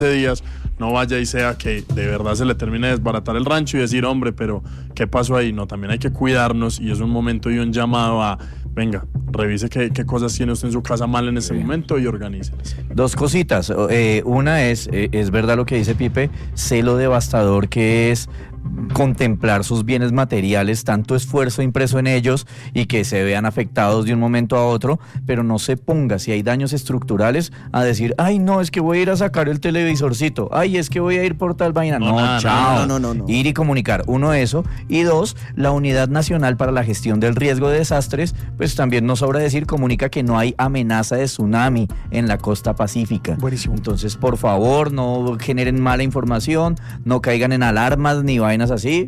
días, no vaya y sea que de verdad se le termine de desbaratar el rancho y decir, hombre, pero ¿qué pasó ahí? No, también hay que cuidarnos y es un momento y un llamado a, venga, revise qué cosas tiene usted en su casa mal en ese momento y organícelas. Dos cositas, una es verdad lo que dice Pipe, sé lo devastador que es contemplar sus bienes materiales, tanto esfuerzo impreso en ellos y que se vean afectados de un momento a otro, pero no se ponga, si hay daños estructurales, a decir, ay no, es que voy a ir a sacar el televisorcito, ay es que voy a ir por tal vaina, chao, ir y comunicar, uno eso, y dos, la Unidad Nacional para la Gestión del Riesgo de Desastres, pues también nos sobra decir, comunica que no hay amenaza de tsunami en la costa pacífica. Buenísimo. Entonces, por favor, no generen mala información, no caigan en alarmas ni vainas así,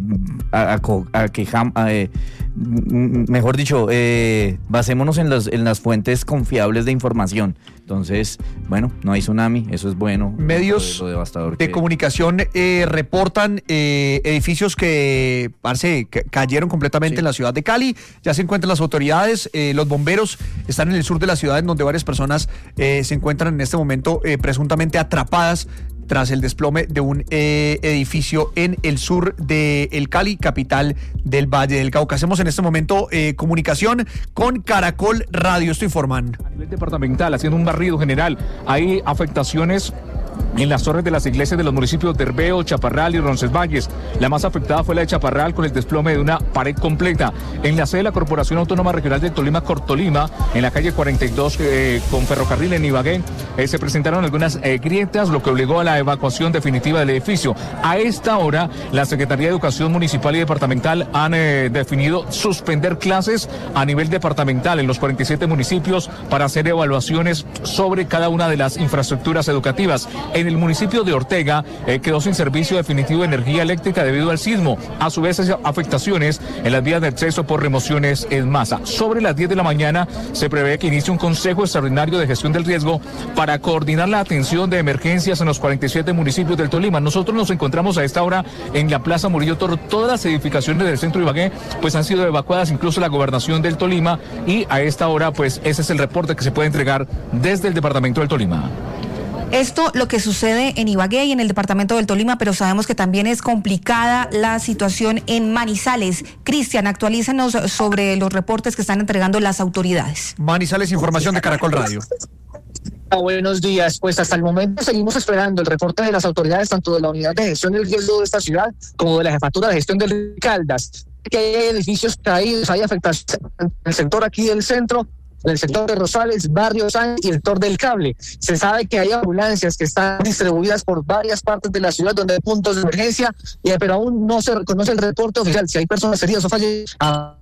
mejor dicho, basémonos en las fuentes confiables de información. Entonces, bueno, no hay tsunami, eso es bueno. Medios de comunicación reportan edificios que cayeron completamente en la ciudad de Cali. Ya se encuentran las autoridades, los bomberos están en el sur de la ciudad, en donde varias personas se encuentran en este momento presuntamente atrapadas tras el desplome de un edificio en el sur de el Cali, capital del Valle del Cauca. Hacemos en este momento comunicación con Caracol Radio, esto informan. A nivel departamental, haciendo un barrido general, hay afectaciones en las torres de las iglesias de los municipios de Herbeo, Chaparral y Roncesvalles. La más afectada fue la de Chaparral, con el desplome de una pared completa. En la sede de la Corporación Autónoma Regional del Tolima, Cortolima, en la calle 42 con ferrocarril en Ibagué, se presentaron algunas grietas, lo que obligó a la evacuación definitiva del edificio. A esta hora, la Secretaría de Educación Municipal y Departamental han definido suspender clases a nivel departamental en los 47 municipios para hacer evaluaciones sobre cada una de las infraestructuras educativas. En el municipio de Ortega quedó sin servicio definitivo de energía eléctrica debido al sismo. A su vez, afectaciones en las vías de acceso por remociones en masa. Sobre las 10 de la mañana se prevé que inicie un consejo extraordinario de gestión del riesgo para coordinar la atención de emergencias en los 47 municipios del Tolima. Nosotros nos encontramos a esta hora en la Plaza Murillo Toro. Todas las edificaciones del centro de Ibagué pues han sido evacuadas, incluso la gobernación del Tolima, y a esta hora pues ese es el reporte que se puede entregar desde el departamento del Tolima. Esto lo que sucede en Ibagué y en el departamento del Tolima, pero sabemos que también es complicada la situación en Manizales. Cristian, actualízanos sobre los reportes que están entregando las autoridades. Manizales, información de Caracol Radio. Buenos días, pues hasta el momento seguimos esperando el reporte de las autoridades, tanto de la Unidad de Gestión del Riesgo de esta ciudad como de la Jefatura de Gestión del Caldas, que hay edificios caídos, hay afectaciones en el sector aquí del centro, en el sector de Rosales, Barrio Sáenz y el sector del Cable. Se sabe que hay ambulancias que están distribuidas por varias partes de la ciudad donde hay puntos de emergencia, pero aún no se reconoce el reporte oficial si hay personas heridas o fallecidas.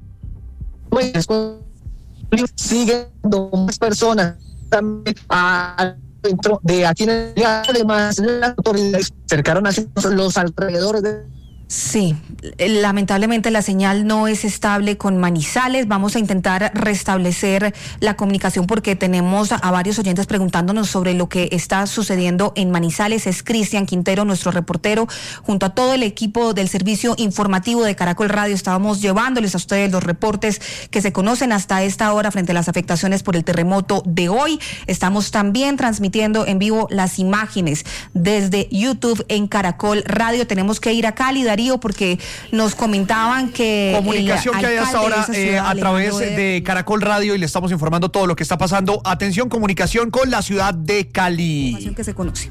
Siguen más personas también dentro de aquí en el día. Además, las autoridades cercaron a los alrededores de... Sí, lamentablemente la señal no es estable con Manizales. Vamos a intentar restablecer la comunicación porque tenemos a varios oyentes preguntándonos sobre lo que está sucediendo en Manizales. Es Cristian Quintero, nuestro reportero, junto a todo el equipo del servicio informativo de Caracol Radio. Estábamos llevándoles a ustedes los reportes que se conocen hasta esta hora frente a las afectaciones por el terremoto de hoy. Estamos también transmitiendo en vivo las imágenes desde YouTube en Caracol Radio. Tenemos que ir a Cali, porque nos comentaban que... Comunicación que hay hasta ahora a través de Caracol Radio y le estamos informando todo lo que está pasando. Atención, comunicación con la ciudad de Cali. Información que se conoce.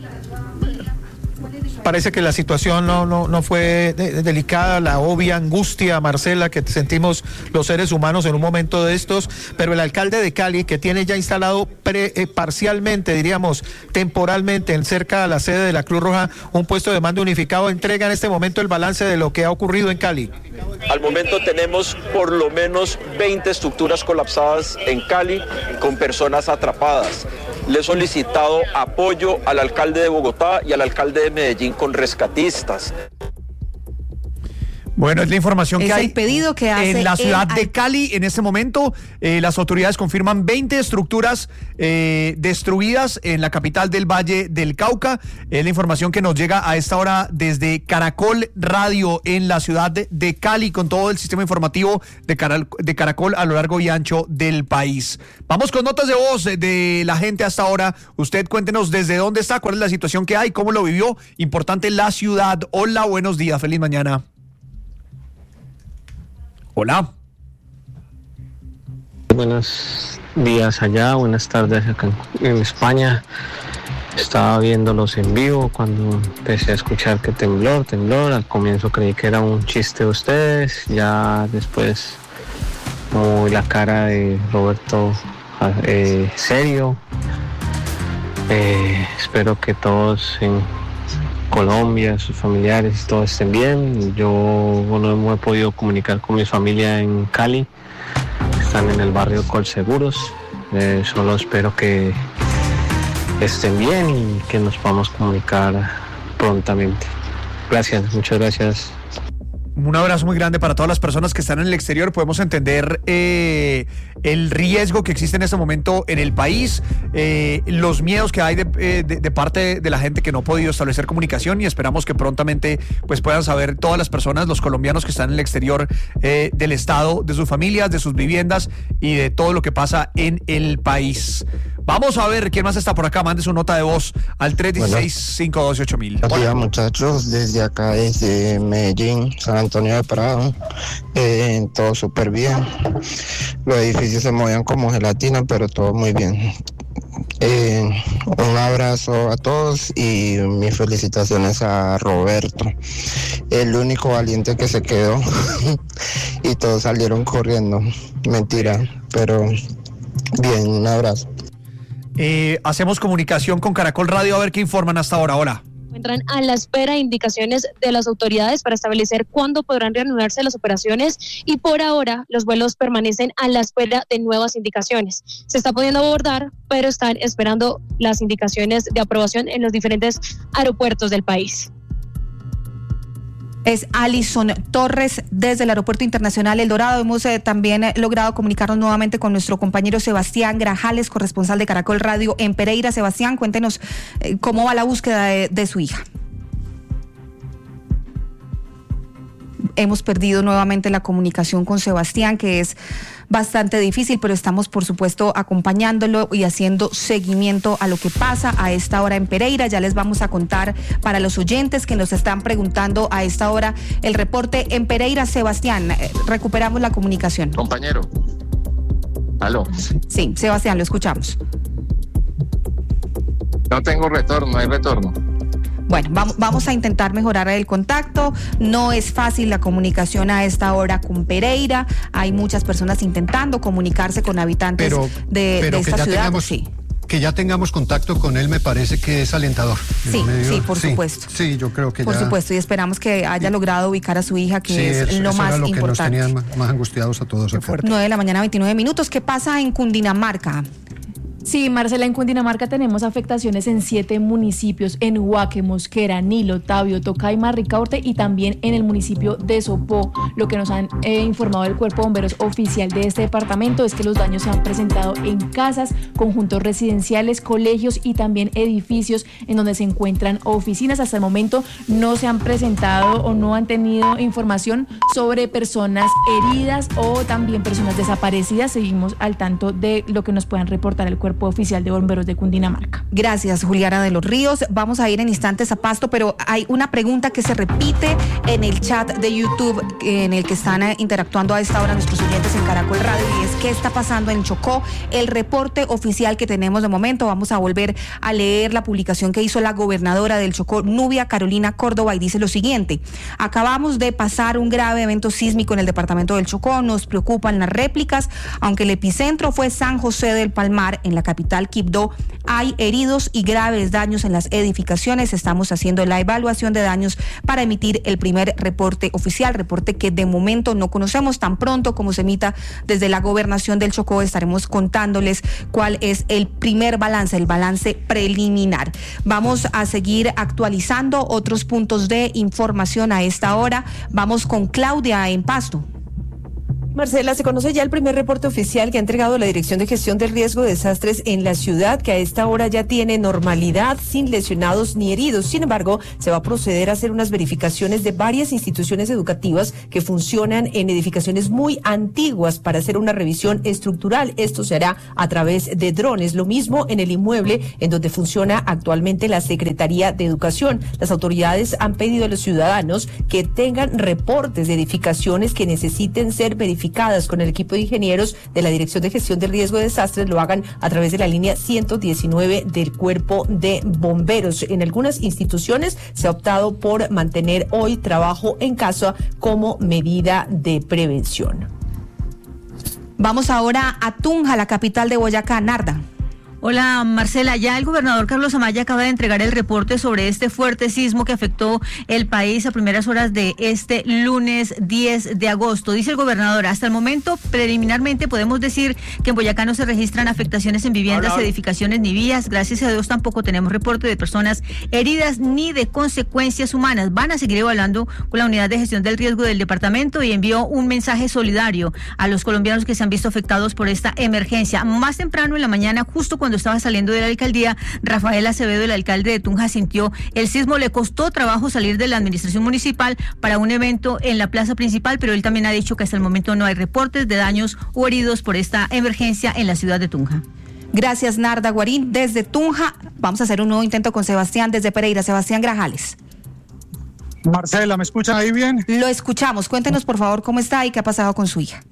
Parece que la situación no fue delicada, la obvia angustia, Marcela, que sentimos los seres humanos en un momento de estos, pero el alcalde de Cali, que tiene ya instalado parcialmente, diríamos, temporalmente, cerca de la sede de la Cruz Roja, un puesto de mando unificado, entrega en este momento el balance de lo que ha ocurrido en Cali. Al momento tenemos por lo menos 20 estructuras colapsadas en Cali con personas atrapadas. Le he solicitado apoyo al alcalde de Bogotá y al alcalde de Medellín con rescatistas. Bueno, es la información que hay el pedido que hace en la ciudad de Cali. En este momento, las autoridades confirman 20 estructuras destruidas en la capital del Valle del Cauca. Es la información que nos llega a esta hora desde Caracol Radio en la ciudad de Cali, con todo el sistema informativo de Caracol a lo largo y ancho del país. Vamos con notas de voz de la gente hasta ahora. Usted cuéntenos desde dónde está, cuál es la situación que hay, cómo lo vivió. Importante la ciudad. Hola, buenos días, feliz mañana. Hola. Buenos días allá, buenas tardes acá en España. Estaba viéndolos en vivo cuando empecé a escuchar que temblor. Al comienzo creí que era un chiste de ustedes, ya después la cara de Roberto serio. Espero que todos en Colombia, sus familiares, todos estén bien. Yo no me he podido comunicar con mi familia en Cali, están en el barrio Colseguros. Solo espero que estén bien y que nos podamos comunicar prontamente. Gracias, muchas gracias. Un abrazo muy grande para todas las personas que están en el exterior. Podemos entender el riesgo que existe en este momento en el país, los miedos que hay de parte de la gente que no ha podido establecer comunicación, y esperamos que prontamente pues puedan saber todas las personas, los colombianos que están en el exterior del estado, de sus familias, de sus viviendas y de todo lo que pasa en el país. Vamos a ver quién más está por acá. Mande su nota de voz al 316-512-8000. Buenos días, muchachos, desde acá, desde Medellín, San Antonio de Prado. Todo súper bien. Los edificios se movían como gelatina, pero todo muy bien. Un abrazo a todos y mis felicitaciones a Roberto, el único valiente que se quedó y todos salieron corriendo. Mentira, pero bien, un abrazo. Hacemos comunicación con Caracol Radio a ver qué informan hasta ahora. Hola. Encuentran a la espera de indicaciones de las autoridades para establecer cuándo podrán reanudarse las operaciones, y por ahora los vuelos permanecen a la espera de nuevas indicaciones. Se está pudiendo abordar, pero están esperando las indicaciones de aprobación en los diferentes aeropuertos del país. Es Alison Torres desde el Aeropuerto Internacional El Dorado. Hemos también logrado comunicarnos nuevamente con nuestro compañero Sebastián Grajales, corresponsal de Caracol Radio en Pereira. Sebastián, cuéntenos cómo va la búsqueda de su hija. Hemos perdido nuevamente la comunicación con Sebastián, que es bastante difícil, pero estamos por supuesto acompañándolo y haciendo seguimiento a lo que pasa a esta hora en Pereira. Ya les vamos a contar para los oyentes que nos están preguntando a esta hora el reporte en Pereira. Sebastián, recuperamos la comunicación. Compañero. ¿Aló? Sí, Sebastián, lo escuchamos. No tengo retorno, hay retorno. Bueno, vamos a intentar mejorar el contacto. No es fácil la comunicación a esta hora con Pereira. Hay muchas personas intentando comunicarse con habitantes de esta ciudad. Que ya tengamos contacto con él me parece que es alentador. Sí, por supuesto. Sí, yo creo que por supuesto, y esperamos que haya logrado ubicar a su hija, que es lo más importante. Eso era lo que nos tenía más angustiados a todos. 9:29 a.m. ¿Qué pasa en Cundinamarca? Sí, Marcela, en Cundinamarca tenemos afectaciones en 7 municipios, en Huaque, Mosquera, Nilo, Tabio, Tocaima, Ricaurte y también en el municipio de Sopó. Lo que nos han informado el Cuerpo de Bomberos oficial de este departamento es que los daños se han presentado en casas, conjuntos residenciales, colegios y también edificios en donde se encuentran oficinas. Hasta el momento no se han presentado o no han tenido información sobre personas heridas o también personas desaparecidas. Seguimos al tanto de lo que nos puedan reportar el Cuerpo Oficial de Bomberos de Cundinamarca. Gracias, Juliana de los Ríos. Vamos a ir en instantes a Pasto, pero hay una pregunta que se repite en el chat de YouTube en el que están interactuando a esta hora nuestros oyentes en Caracol Radio, y es: ¿qué está pasando en Chocó? El reporte oficial que tenemos de momento. Vamos a volver a leer la publicación que hizo la gobernadora del Chocó, Nubia Carolina Córdoba, y dice lo siguiente: acabamos de pasar un grave evento sísmico en el departamento del Chocó. Nos preocupan las réplicas, aunque el epicentro fue San José del Palmar, en la capital Quibdó hay heridos y graves daños en las edificaciones. Estamos haciendo la evaluación de daños para emitir el primer reporte oficial, reporte que de momento no conocemos. Tan pronto como se emita desde la gobernación del Chocó, estaremos contándoles cuál es el primer balance, el balance preliminar. Vamos a seguir actualizando otros puntos de información a esta hora. Vamos con Claudia en Pasto. Marcela, se conoce ya el primer reporte oficial que ha entregado la Dirección de Gestión del Riesgo de Desastres en la ciudad, que a esta hora ya tiene normalidad, sin lesionados ni heridos. Sin embargo, se va a proceder a hacer unas verificaciones de varias instituciones educativas que funcionan en edificaciones muy antiguas para hacer una revisión estructural. Esto se hará a través de drones. Lo mismo en el inmueble en donde funciona actualmente la Secretaría de Educación. Las autoridades han pedido a los ciudadanos que tengan reportes de edificaciones que necesiten ser verificadas con el equipo de ingenieros de la Dirección de Gestión del Riesgo de Desastres, lo hagan a través de la línea 119 del Cuerpo de Bomberos. En algunas instituciones se ha optado por mantener hoy trabajo en casa como medida de prevención. Vamos ahora a Tunja, la capital de Boyacá. Narda. Hola Marcela, ya el gobernador Carlos Amaya acaba de entregar el reporte sobre este fuerte sismo que afectó el país a primeras horas de este lunes 10 de agosto. Dice el gobernador, hasta el momento preliminarmente podemos decir que en Boyacá no se registran afectaciones en viviendas, edificaciones ni vías. Gracias a Dios tampoco tenemos reporte de personas heridas ni de consecuencias humanas. Van a seguir evaluando con la unidad de gestión del riesgo del departamento y envió un mensaje solidario a los colombianos que se han visto afectados por esta emergencia. Más temprano en la mañana, justo cuando estaba saliendo de la alcaldía, Rafael Acevedo, el alcalde de Tunja, sintió el sismo. Le costó trabajo salir de la administración municipal para un evento en la plaza principal, pero él también ha dicho que hasta el momento no hay reportes de daños o heridos por esta emergencia en la ciudad de Tunja. Gracias, Narda Guarín. Desde Tunja vamos a hacer un nuevo intento con Sebastián desde Pereira. Sebastián Grajales. Marcela, ¿me escuchan ahí bien? Lo escuchamos. Cuéntenos, por favor, cómo está y qué ha pasado con su hija.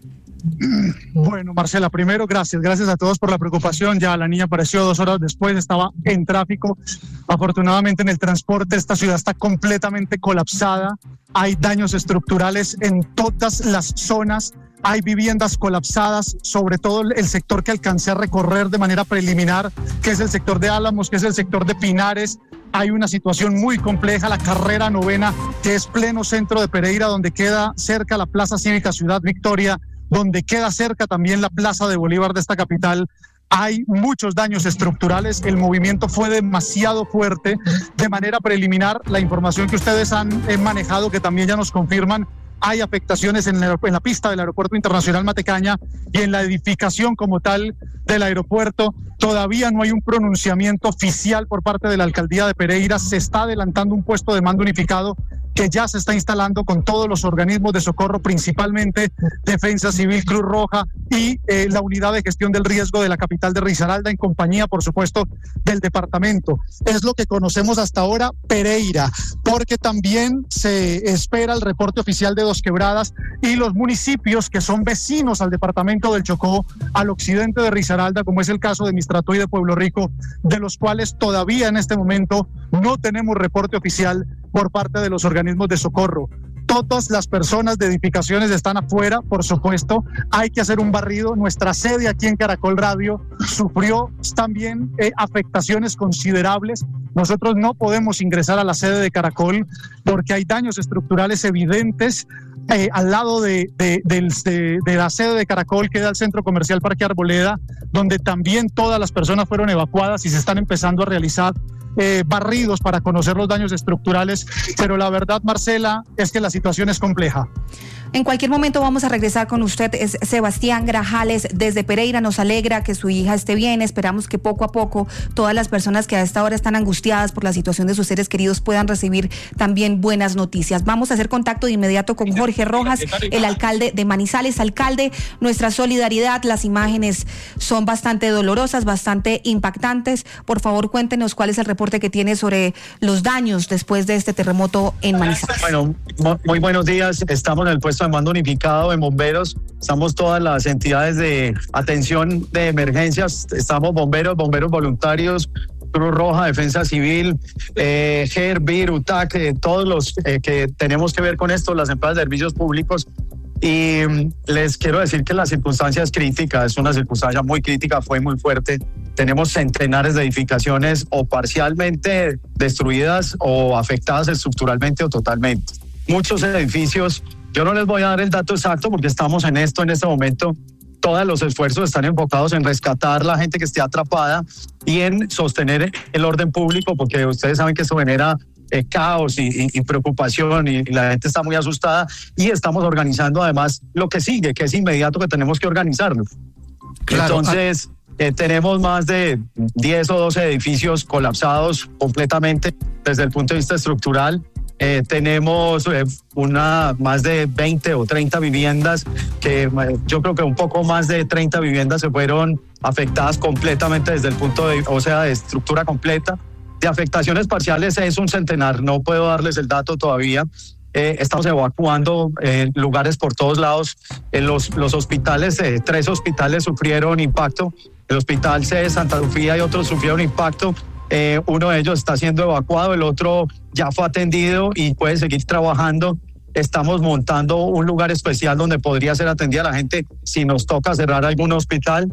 Bueno, Marcela, primero gracias a todos por la preocupación. Ya la niña apareció 2 horas después, estaba en tráfico. Afortunadamente en el transporte esta ciudad está completamente colapsada. Hay daños estructurales en todas las zonas. Hay viviendas colapsadas, sobre todo el sector que alcancé a recorrer de manera preliminar, que es el sector de Álamos, que es el sector de Pinares. Hay una situación muy compleja, la carrera 9, que es pleno centro de Pereira, donde queda cerca la Plaza Cívica Ciudad Victoria, donde queda cerca también la Plaza de Bolívar de esta capital. Hay muchos daños estructurales, el movimiento fue demasiado fuerte. De manera preliminar, la información que ustedes han manejado, que también ya nos confirman, hay afectaciones en la pista del Aeropuerto Internacional Matecaña y en la edificación como tal del aeropuerto. Todavía no hay un pronunciamiento oficial por parte de la Alcaldía de Pereira. Se está adelantando un puesto de mando unificado que ya se está instalando con todos los organismos de socorro, principalmente Defensa Civil, Cruz Roja y la unidad de gestión del riesgo de la capital de Risaralda, en compañía, por supuesto, del departamento. Es lo que conocemos hasta ahora, Pereira, porque también se espera el reporte oficial de Dos Quebradas y los municipios que son vecinos al departamento del Chocó, al occidente de Risaralda, como es el caso de Mistrato y de Pueblo Rico, de los cuales todavía en este momento no tenemos reporte oficial por parte de los organismos de socorro. Todas las personas de edificaciones están afuera, por supuesto. Hay que hacer un barrido. Nuestra sede aquí en Caracol Radio sufrió también afectaciones considerables. Nosotros no podemos ingresar a la sede de Caracol porque hay daños estructurales evidentes. Al lado de la sede de Caracol queda el Centro Comercial Parque Arboleda, donde también todas las personas fueron evacuadas y se están empezando a realizar barridos para conocer los daños estructurales, pero la verdad, Marcela, es que la situación es compleja. En cualquier momento vamos a regresar con usted. Es Sebastián Grajales desde Pereira. Nos alegra que su hija esté bien. Esperamos que poco a poco todas las personas que a esta hora están angustiadas por la situación de sus seres queridos puedan recibir también buenas noticias. Vamos a hacer contacto de inmediato con Jorge Rojas, el alcalde de Manizales. Alcalde, nuestra solidaridad. Las imágenes son bastante dolorosas, bastante impactantes. Por favor, cuéntenos cuál es el reporte que tiene sobre los daños después de este terremoto en Manizales. Bueno, muy buenos días. Estamos en el puesto de mando unificado en bomberos. Estamos todas las entidades de atención de emergencias. Estamos bomberos voluntarios, Cruz Roja, Defensa Civil, GER, BIR, UTAC, todos los que tenemos que ver con esto, las empresas de servicios públicos. Y les quiero decir que la circunstancia es crítica, es una circunstancia muy crítica, fue muy fuerte. Tenemos centenares de edificaciones o parcialmente destruidas o afectadas estructuralmente o totalmente. Muchos edificios, yo no les voy a dar el dato exacto porque estamos en esto en este momento. Todos los esfuerzos están enfocados en rescatar la gente que esté atrapada y en sostener el orden público, porque ustedes saben que esto genera caos y preocupación y la gente está muy asustada, y estamos organizando además lo que sigue, que es inmediato, que tenemos que organizarnos. Claro. Entonces tenemos más de 10 o 12 edificios colapsados completamente desde el punto de vista estructural. Tenemos más de 20 o 30 viviendas que yo creo que un poco más de 30 viviendas se fueron afectadas completamente desde el punto de, o sea, de estructura completa. De afectaciones parciales es un centenar, no puedo darles el dato todavía. Estamos evacuando lugares por todos lados. Los hospitales, 3 hospitales sufrieron impacto. El hospital C de Santa Lucía y otros sufrieron impacto. Uno de ellos está siendo evacuado, el otro ya fue atendido y puede seguir trabajando. Estamos montando un lugar especial donde podría ser atendida la gente si nos toca cerrar algún hospital.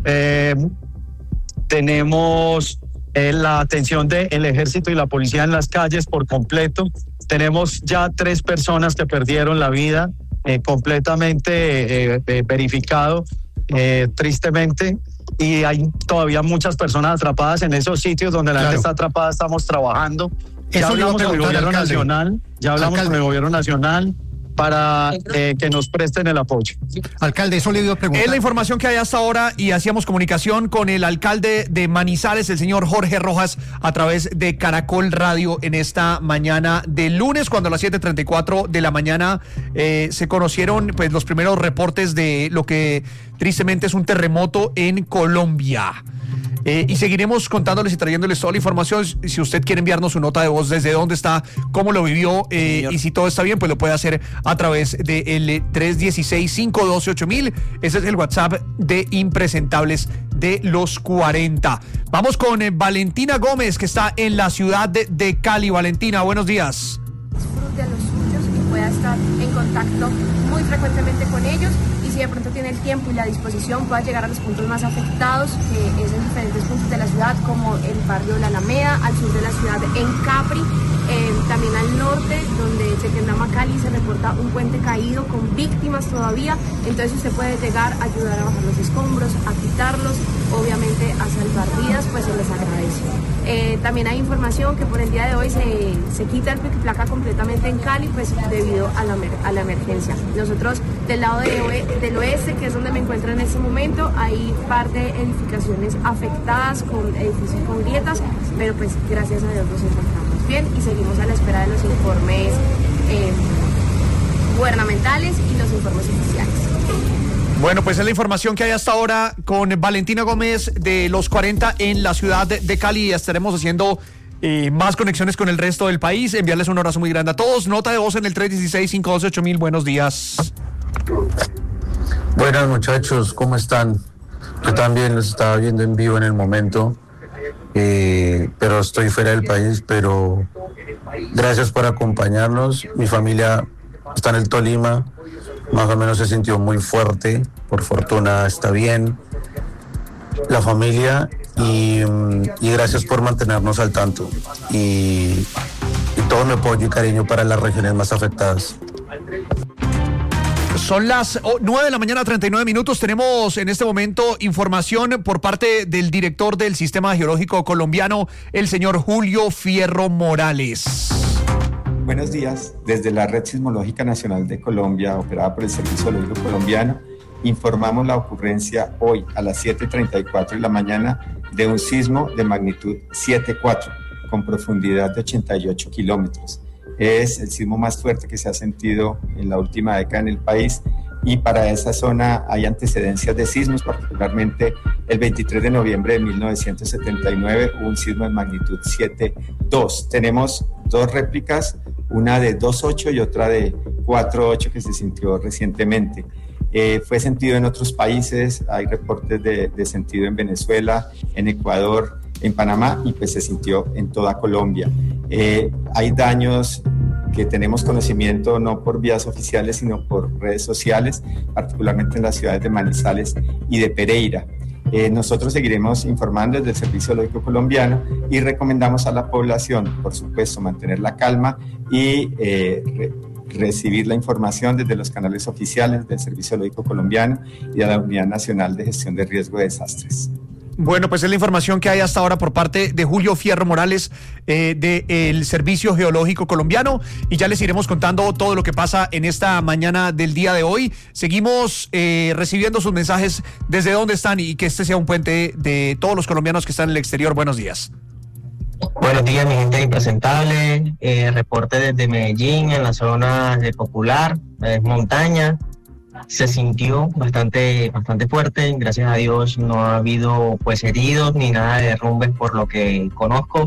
Tenemos la atención del ejército y la policía en las calles por completo. Tenemos ya 3 personas que perdieron la vida, completamente verificado, tristemente. Y hay todavía muchas personas atrapadas en esos sitios donde la gente está atrapada. Estamos trabajando. Ya hablamos con el gobierno nacional, con el gobierno nacional para que nos presten el apoyo. Alcalde, eso le iba a preguntar. Es la información que hay hasta ahora y hacíamos comunicación con el alcalde de Manizales, el señor Jorge Rojas, a través de Caracol Radio en esta mañana de lunes, cuando a las 7:34 de la mañana se conocieron pues los primeros reportes de lo que tristemente es un terremoto en Colombia. Y seguiremos contándoles y trayéndoles toda la información. Si usted quiere enviarnos su nota de voz desde dónde está, cómo lo vivió y si todo está bien, pues lo puede hacer a través del 316-512-8000. Ese es el WhatsApp de Impresentables de los 40. Vamos con Valentina Gómez, que está en la ciudad de Cali. Valentina, buenos días. De los suyos, que pueda estar en contacto muy frecuentemente con ellos, y si de pronto tiene el tiempo y la disposición, pueda llegar a los puntos más afectados, que es en diferentes puntos de la ciudad, como el barrio La Alameda, al sur de la ciudad en Capri, también al norte, donde Tequendama, Cali, se reporta un puente caído con víctimas todavía. Entonces usted puede llegar a ayudar a bajar los escombros, a quitarlos, obviamente a salvar vidas, pues se les agradece. También hay información que por el día de hoy se quita el pico y placa completamente en Cali, pues debido a la emergencia. Nosotros del lado del oeste, que es donde me encuentro en este momento, hay par de edificaciones afectadas, con edificios con grietas, pero pues gracias a Dios nos encontramos bien y seguimos a la espera de los informes gubernamentales y los informes oficiales. Bueno, pues es la información que hay hasta ahora con Valentina Gómez de los 40 en la ciudad de Cali. Estaremos haciendo más conexiones con el resto del país. Enviarles un abrazo muy grande a todos. Nota de voz en el 316-512-8000. Buenos días. Buenas, muchachos, ¿cómo están? Yo también los estaba viendo en vivo en el momento, pero estoy fuera del país, pero gracias por acompañarnos. Mi familia está en el Tolima, más o menos se sintió muy fuerte, por fortuna está bien la familia, y gracias por mantenernos al tanto y todo mi apoyo y cariño para las regiones más afectadas. Son las 9 de la mañana, 39 minutos. Tenemos en este momento información por parte del director del Sistema Geológico Colombiano, el señor Julio Fierro Morales. Buenos días. Desde la Red Sismológica Nacional de Colombia, operada por el Servicio Geológico Colombiano, informamos la ocurrencia hoy a las 7:34 de la mañana de un sismo de magnitud 7.4 con profundidad de 88 kilómetros. Es el sismo más fuerte que se ha sentido en la última década en el país, y para esa zona hay antecedencias de sismos, particularmente el 23 de noviembre de 1979 hubo un sismo de magnitud 7.2. Tenemos 2 réplicas, una de 2.8 y otra de 4.8 que se sintió recientemente. Fue sentido en otros países, hay reportes de sentido en Venezuela, en Ecuador, en Panamá, y pues se sintió en toda Colombia. Hay daños que tenemos conocimiento no por vías oficiales, sino por redes sociales, particularmente en las ciudades de Manizales y de Pereira. Nosotros seguiremos informando desde el Servicio Geológico Colombiano y recomendamos a la población, por supuesto, mantener la calma y recibir la información desde los canales oficiales del Servicio Geológico Colombiano y de la Unidad Nacional de Gestión de Riesgo de Desastres. Bueno, pues es la información que hay hasta ahora por parte de Julio Fierro Morales del Servicio Geológico Colombiano, y ya les iremos contando todo lo que pasa en esta mañana del día de hoy. Seguimos recibiendo sus mensajes desde dónde están y que este sea un puente de todos los colombianos que están en el exterior. Buenos días. Buenos días, mi gente impresentable. Reporte desde Medellín, en la zona de Popular, montaña. Se sintió bastante fuerte, gracias a Dios no ha habido pues heridos ni nada de derrumbes por lo que conozco.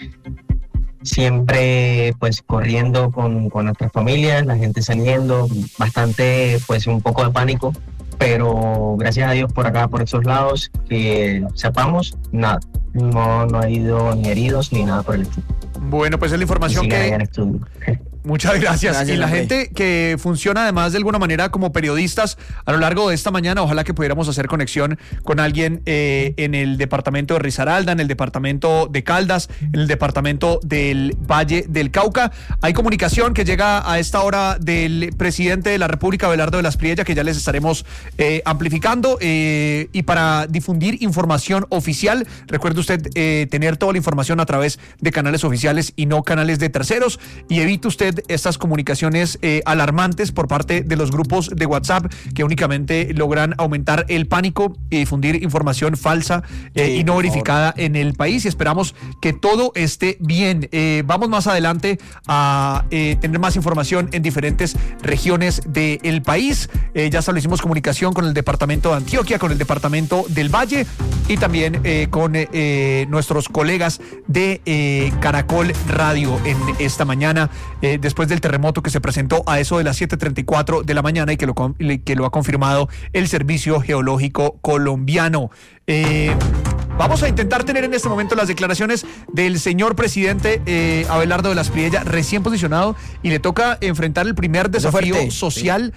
Siempre pues corriendo con nuestras familias, la gente saliendo, bastante pues un poco de pánico, pero gracias a Dios por acá, por esos lados, que sepamos, nada, no ha habido ni heridos ni nada por el estilo. Bueno, pues es la información que... Muchas gracias. Y la gente que funciona además de alguna manera como periodistas a lo largo de esta mañana, ojalá que pudiéramos hacer conexión con alguien en el departamento de Risaralda, en el departamento de Caldas, en el departamento del Valle del Cauca. Hay comunicación que llega a esta hora del presidente de la República, Abelardo de las Priella, que ya les estaremos amplificando, y para difundir información oficial, recuerde usted tener toda la información a través de canales oficiales y no canales de terceros, y evite usted estas comunicaciones alarmantes por parte de los grupos de WhatsApp que únicamente logran aumentar el pánico y difundir información falsa y no verificada en el país, y esperamos que todo esté bien. Vamos más adelante a tener más información en diferentes regiones del país. Ya establecimos comunicación con el departamento de Antioquia, con el departamento del Valle y también con nuestros colegas de Caracol Radio en esta mañana, después del terremoto que se presentó a eso de las 7:34 de la mañana y que lo ha confirmado el Servicio Geológico Colombiano. Vamos a intentar tener en este momento las declaraciones del señor presidente Abelardo de las Priella, recién posicionado, y le toca enfrentar el primer desafío social,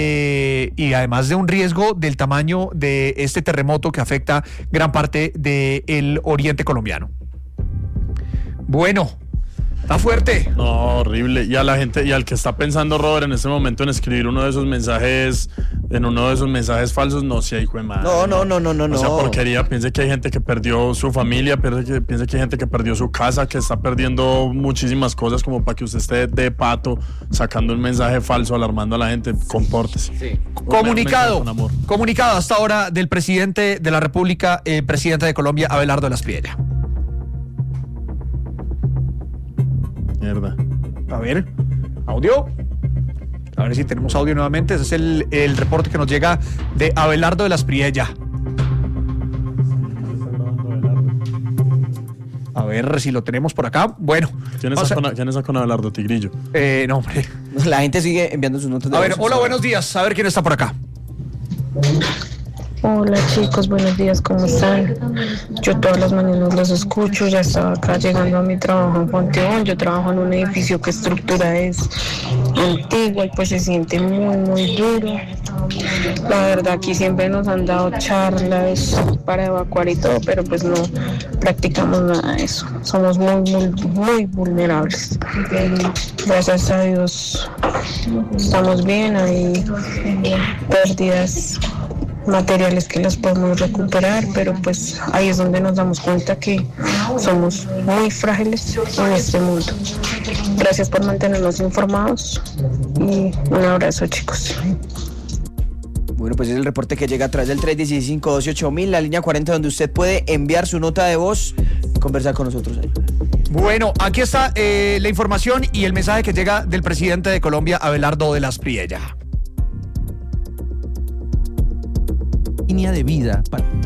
y además de un riesgo del tamaño de este terremoto que afecta gran parte del oriente colombiano. Bueno, está fuerte. No, horrible. Y a la gente, y al que está pensando, Robert, en este momento en escribir uno de esos mensajes falsos, no sea hijo de madre. No. O sea, porquería. Piense que hay gente que perdió su familia, piense que hay gente que perdió su casa, que está perdiendo muchísimas cosas, como para que usted esté de pato sacando un mensaje falso, alarmando a la gente. Compórtese. Sí. Comunicado hasta ahora del presidente de la República, presidente de Colombia, Abelardo de las Priella. Mierda. A ver, audio. A ver si tenemos audio nuevamente. Ese es el reporte que nos llega de Abelardo de las Priella. A ver si lo tenemos por acá. Bueno. ¿Quién está con Abelardo? Tigrillo. No, hombre. La gente sigue enviando sus notas de voz. A ver, hola, buenos días. A ver quién está por acá. Hola chicos, buenos días, ¿cómo están? Yo todas las mañanas los escucho, ya estaba acá llegando a mi trabajo en Ponteón. Yo trabajo en un edificio que estructura es antigua y pues se siente muy duro. La verdad aquí siempre nos han dado charlas para evacuar y todo, pero pues no practicamos nada de eso. Somos muy vulnerables. Gracias a Dios estamos bien, hay pérdidas materiales que las podemos recuperar, pero pues ahí es donde nos damos cuenta que somos muy frágiles en este mundo. Gracias por mantenernos informados y un abrazo, chicos. Bueno, pues es el reporte que llega a través del 316-512-8000, la línea 40, donde usted puede enviar su nota de voz y conversar con nosotros ahí. Bueno, aquí está la información y el mensaje que llega del presidente de Colombia, Abelardo de las Priella. Línea de vida.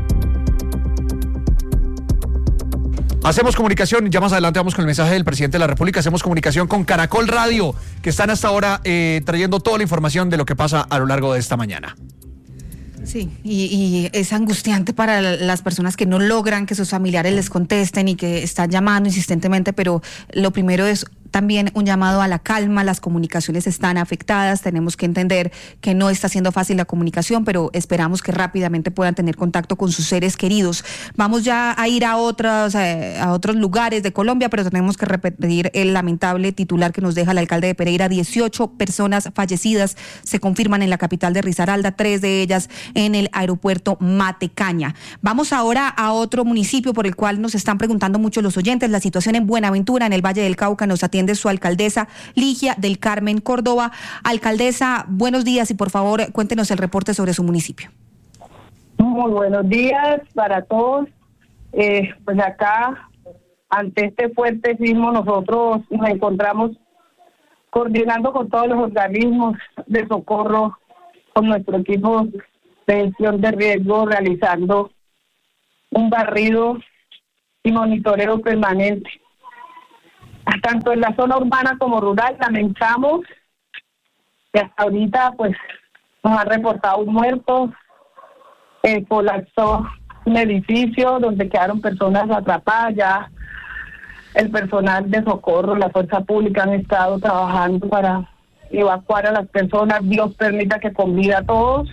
Hacemos comunicación, ya más adelante vamos con el mensaje del presidente de la República. Hacemos comunicación con Caracol Radio, que están hasta ahora trayendo toda la información de lo que pasa a lo largo de esta mañana. Sí, y es angustiante para las personas que no logran que sus familiares les contesten y que están llamando insistentemente, pero lo primero es también un llamado a la calma. Las comunicaciones están afectadas, tenemos que entender que no está siendo fácil la comunicación, pero esperamos que rápidamente puedan tener contacto con sus seres queridos. Vamos ya a ir a otros lugares de Colombia, pero tenemos que repetir el lamentable titular que nos deja el alcalde de Pereira. 18 personas fallecidas se confirman en la capital de Risaralda, 3 de ellas en el aeropuerto Matecaña. Vamos ahora a otro municipio por el cual nos están preguntando mucho los oyentes. La situación en Buenaventura, en el Valle del Cauca, nos atiende su alcaldesa Ligia del Carmen Córdoba. Alcaldesa, buenos días y por favor cuéntenos el reporte sobre su municipio. Muy buenos días para todos. Pues acá, ante este fuerte sismo, nosotros nos encontramos coordinando con todos los organismos de socorro, con nuestro equipo de gestión de riesgo, realizando un barrido y monitoreo permanente. Tanto en la zona urbana como rural. Lamentamos que hasta ahorita pues nos han reportado un muerto, colapsó un edificio donde quedaron personas atrapadas. Ya el personal de socorro, la fuerza pública han estado trabajando para evacuar a las personas. Dios permita que con vida a todos.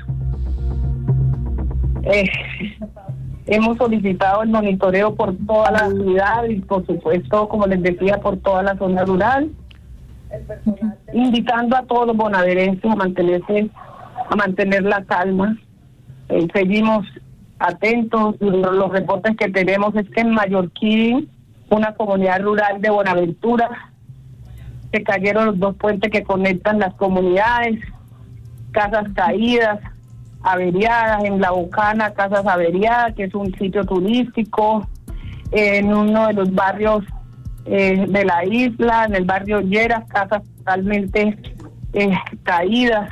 Hemos solicitado el monitoreo por toda la ciudad y por supuesto, como les decía, por toda la zona rural, invitando a todos los bonaerenses a mantener la calma. Seguimos atentos. Los reportes que tenemos es que en Mallorquín, una comunidad rural de Buenaventura, se cayeron los 2 puentes que conectan las comunidades, casas caídas, averiadas. En La Bocana, casas averiadas, que es un sitio turístico. En uno de los barrios de la isla, en el barrio Lleras, casas totalmente caídas.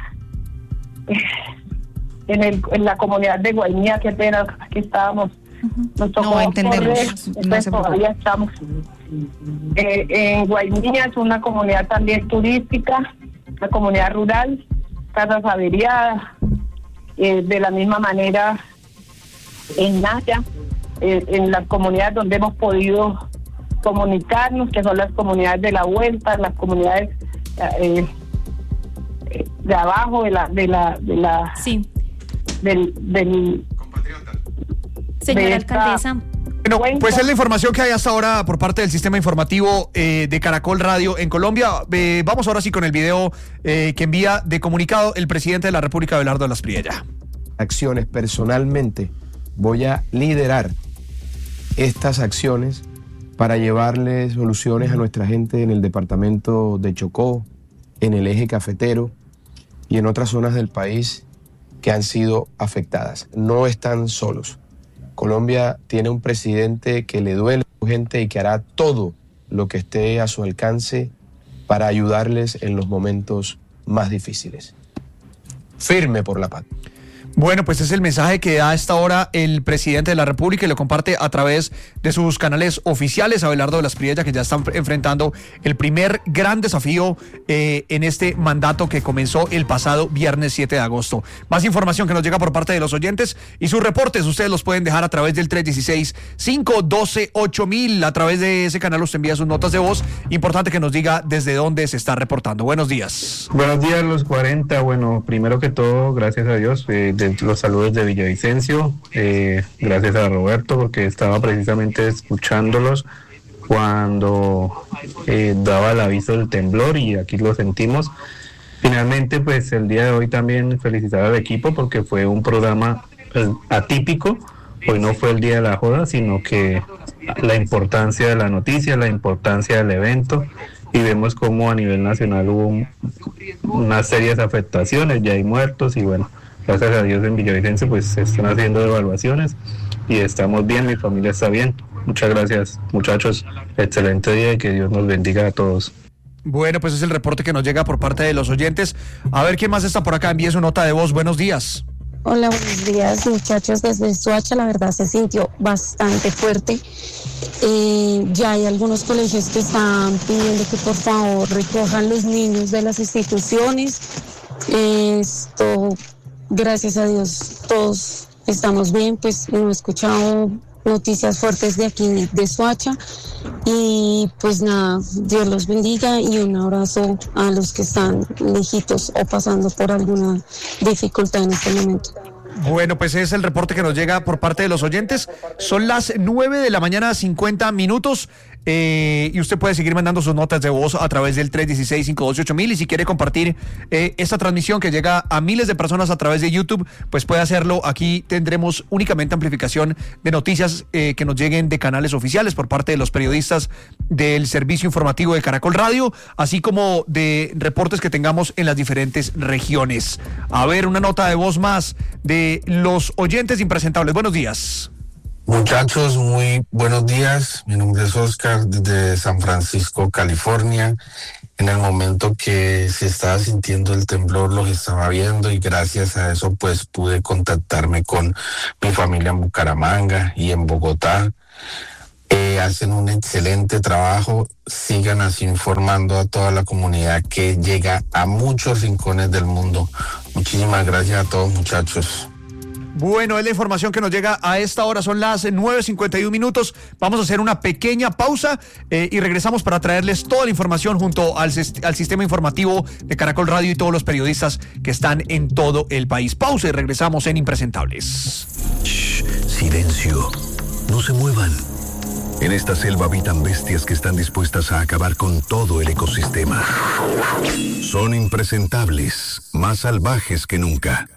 En la comunidad de Guainía, qué pena, aquí estábamos. Nos tocó no entendemos. Todavía estamos. En Guainía es una comunidad también turística, una comunidad rural, casas averiadas. De la misma manera en Naya, en las comunidades donde hemos podido comunicarnos, que son las comunidades de la Vuelta, las comunidades de abajo sí. del señora alcaldesa. Bueno, pues es la información que hay hasta ahora por parte del sistema informativo de Caracol Radio en Colombia. Vamos ahora sí con el video que envía de comunicado el presidente de la República, Abelardo de las Priella. Acciones, personalmente voy a liderar estas acciones para llevarle soluciones a nuestra gente en el departamento de Chocó, en el eje cafetero y en otras zonas del país que han sido afectadas. No están solos. Colombia tiene un presidente que le duele a su gente y que hará todo lo que esté a su alcance para ayudarles en los momentos más difíciles. Firme por la paz. Bueno, pues es el mensaje que da a esta hora el presidente de la República y lo comparte a través de sus canales oficiales. Abelardo de las Priella, que ya están enfrentando el primer gran desafío en este mandato que comenzó el pasado viernes 7 de agosto. Más información que nos llega por parte de los oyentes y sus reportes ustedes los pueden dejar a través del 316-512-8000. A través de ese canal usted envía sus notas de voz. Importante que nos diga desde dónde se está reportando. Buenos días. Buenos días, los 40. Bueno, primero que todo, gracias a Dios, los saludos de Villavicencio, gracias a Roberto porque estaba precisamente escuchándolos cuando daba el aviso del temblor y aquí lo sentimos. Finalmente, pues el día de hoy también felicitar al equipo porque fue un programa atípico. Hoy no fue el día de la joda, sino que la importancia de la noticia, la importancia del evento, y vemos cómo a nivel nacional hubo unas serias afectaciones, ya hay muertos y bueno, gracias a Dios en Villavicencio pues se están haciendo evaluaciones y estamos bien, mi familia está bien. Muchas gracias, muchachos, excelente día y que Dios nos bendiga a todos. Bueno, pues es el reporte que nos llega por parte de los oyentes. A ver quién más está por acá, envíe su nota de voz. Buenos días. Hola, buenos días, muchachos. Desde Soacha, la verdad se sintió bastante fuerte. Ya hay algunos colegios que están pidiendo que por favor recojan los niños de las instituciones. Esto, gracias a Dios, todos estamos bien. Pues no he escuchado noticias fuertes de aquí, de Soacha. Y pues nada, Dios los bendiga y un abrazo a los que están lejitos o pasando por alguna dificultad en este momento. Bueno, pues es el reporte que nos llega por parte de los oyentes. Son las 9 de la mañana, 50 minutos. Y usted puede seguir mandando sus notas de voz a través del 316-528-8000. Y si quiere compartir esta transmisión que llega a miles de personas a través de YouTube, pues puede hacerlo. Aquí tendremos únicamente amplificación de noticias que nos lleguen de canales oficiales por parte de los periodistas del servicio informativo de Caracol Radio, así como de reportes que tengamos en las diferentes regiones. A ver, una nota de voz más de los oyentes impresentables. Buenos días. Muchachos, muy buenos días. Mi nombre es Oscar, desde San Francisco, California. En el momento que se estaba sintiendo el temblor, los estaba viendo y gracias a eso pues pude contactarme con mi familia en Bucaramanga y en Bogotá. Hacen un excelente trabajo. Sigan así informando a toda la comunidad que llega a muchos rincones del mundo. Muchísimas gracias a todos, muchachos. Bueno, es la información que nos llega a esta hora, son las 9:51 minutos. Vamos a hacer una pequeña pausa y regresamos para traerles toda la información junto al sistema informativo de Caracol Radio y todos los periodistas que están en todo el país. Pausa y regresamos en Impresentables. Shh, silencio, no se muevan. En esta selva habitan bestias que están dispuestas a acabar con todo el ecosistema. Son impresentables, más salvajes que nunca.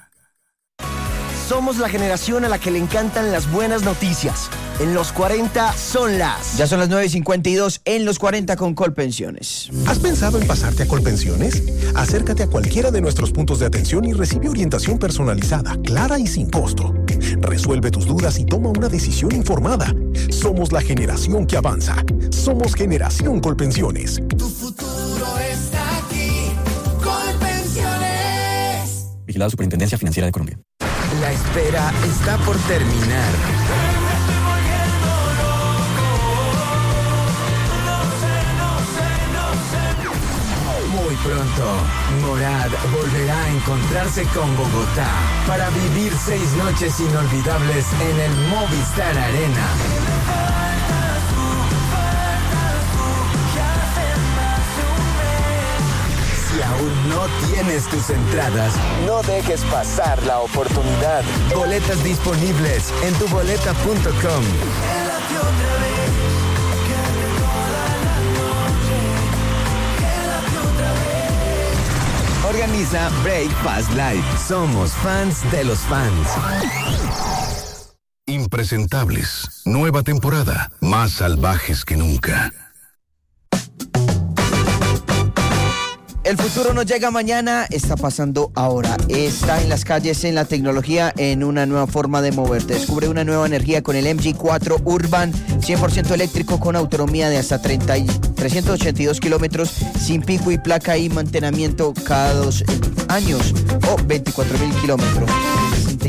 Somos la generación a la que le encantan las buenas noticias. En los 40 son las... Ya son las 9:52 en los 40 con Colpensiones. ¿Has pensado en pasarte a Colpensiones? Acércate a cualquiera de nuestros puntos de atención y recibe orientación personalizada, clara y sin costo. Resuelve tus dudas y toma una decisión informada. Somos la generación que avanza. Somos Generación Colpensiones. Tu futuro está aquí. Colpensiones. Vigilada Superintendencia Financiera de Colombia. La espera está por terminar. Muy pronto, Morad volverá a encontrarse con Bogotá para vivir 6 noches inolvidables en el Movistar Arena. Si aún no tienes tus entradas, no dejes pasar la oportunidad. Boletas disponibles en tuboleta.com. Organiza Break Fast Live. Somos fans de los fans. Impresentables, nueva temporada, más salvajes que nunca. El futuro no llega mañana, está pasando ahora. Está en las calles, en la tecnología, en una nueva forma de moverte. Descubre una nueva energía con el MG4 Urban, 100% eléctrico con autonomía de hasta 382 kilómetros, sin pico y placa y mantenimiento cada 2 años o 24.000 kilómetros.